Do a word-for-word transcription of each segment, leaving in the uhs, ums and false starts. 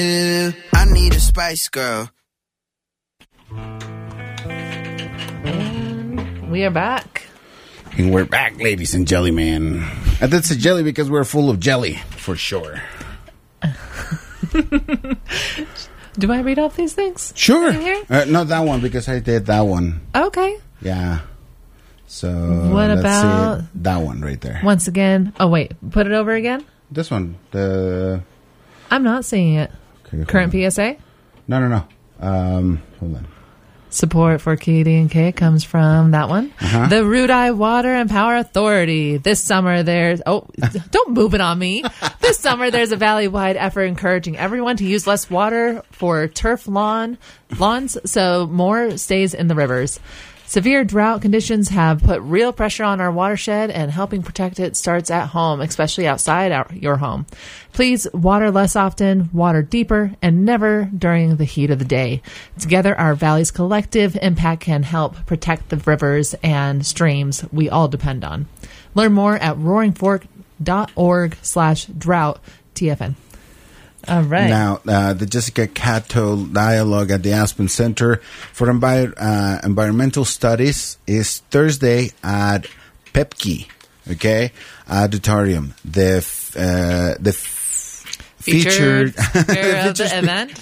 I need a Spice Girl. And we are back. And we're back, ladies and jellyman. And that's a jelly because we're full of jelly, for sure. Do I read off these things? Sure. Right Uh, not that one, because I did that one. Okay. Yeah. So, what let's about see that one right there? Once again. Oh, wait. Put it over again? This one. The I'm not seeing it. okay, Current P S A? No, no, no. Um, hold on. Support for K D and K comes from that one. Uh-huh. The Rudai Water and Power Authority. This summer there's... Oh, don't move it on me. This summer there's a valley-wide effort encouraging everyone to use less water for turf lawn lawns so more stays in the rivers. Severe drought conditions have put real pressure on our watershed, and helping protect it starts at home, especially outside our, your home. Please water less often, water deeper, and never during the heat of the day. Together, our valley's collective impact can help protect the rivers and streams we all depend on. Learn more at roaringfork.org slash drought TFN. All right. Now, uh, the Jessica Cato Dialogue at the Aspen Center for Envi- uh, Environmental Studies is Thursday at Pepke, okay, auditorium. The f- uh, the f- Featured, featured speaker of the event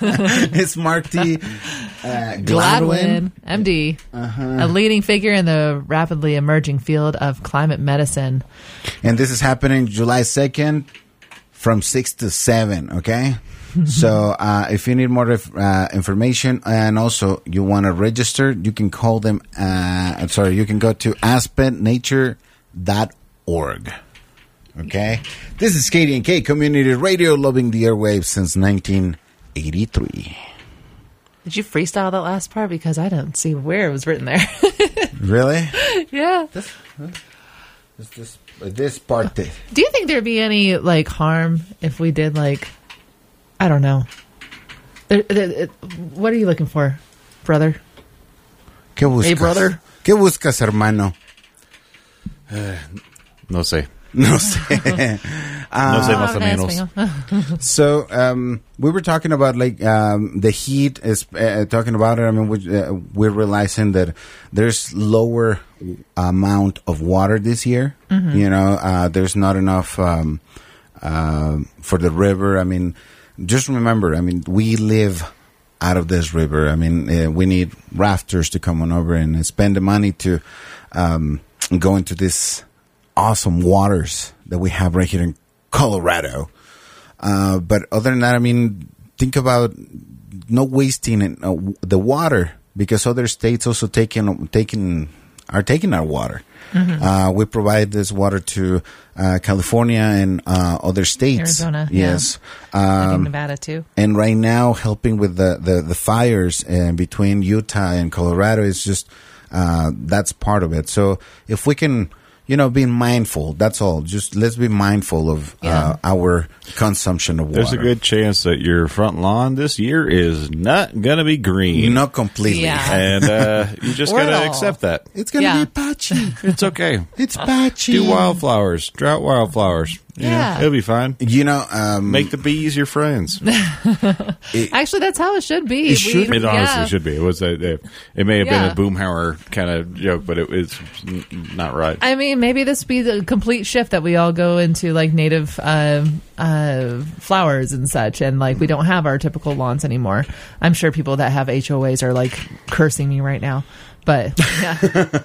is Marty uh, Gladwin, Gladwin, M D, uh-huh. a leading figure in the rapidly emerging field of climate medicine. And this is happening July second. From six to seven, okay? So uh, if you need more uh, information and also you want to register, you can call them, uh, I'm sorry, you can go to aspen nature dot org, okay? This is K D and K Community Radio, loving the airwaves since nineteen eighty-three. Did you freestyle that last part? Because I don't see where it was written there. Really? Yeah. This, this, this, this part. Do you think there'd be any, like, harm if we did, like, I don't know. There, there, what are you looking for, brother? ¿Qué buscas? Hey, brother. ¿Qué buscas, hermano? Uh, no sé. No sé. uh, no sé más o menos. So um, we were talking about like um, the heat is uh, talking about it. I mean, we, uh, we're realizing that there's lower amount of water this year. Mm-hmm. You know, uh, there's not enough um, uh, for the river. I mean, just remember. I mean, we live out of this river. I mean, uh, we need rafters to come on over and spend the money to um, go into this awesome waters that we have right here in Colorado. Uh, but other than that, I mean, think about no wasting in, uh, the water, because other states also taking taking are taking our water. Mm-hmm. Uh, we provide this water to uh, California and uh, other states. Arizona, yes, yeah. um, Nevada too. And right now, helping with the the, the fires uh, between Utah and Colorado is just uh, that's part of it. So if we can, you know, being mindful, that's all. Just let's be mindful of Yeah. uh, our consumption of water. There's a good chance that your front lawn this year is not going to be green. Not completely. Yeah. And uh, you just Or got at to all. accept that. It's going to Yeah. be patchy. It's okay. It's patchy. Do wildflowers, drought wildflowers. You Yeah. know, it'll be fine. You know, um, Make the bees your friends. Actually, that's how it should be. It should. We- It honestly yeah. should be. It was a, a it may have Yeah. been a Boomhauer kind of joke, but it, it's n- not right. I mean, maybe this be the complete shift that we all go into like native uh, uh, flowers and such, and like we don't have our typical lawns anymore. I'm sure people that have H O As are like cursing me right now, but yeah.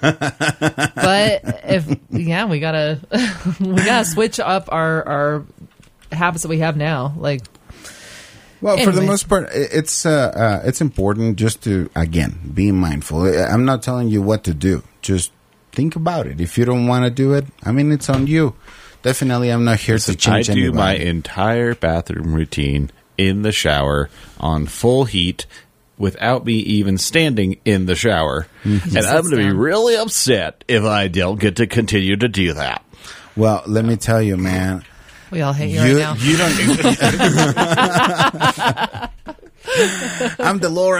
But if yeah, we gotta we gotta switch up our our habits that we have now. Like, well, for the Anyways. most part, i- it's uh, uh, it's important just to, again, be mindful. I- I'm not telling you what to do. Just think about it. If you don't want to do it, I mean, it's on you. Definitely, I'm not here to I change do my anybody. entire bathroom routine in the shower on full heat without me even standing in the shower. Mm-hmm. And I'm going to be down. really upset if I don't get to continue to do that. Well, let me tell you, man. we all hate you, You, right now. you don't. I'm DeLorean.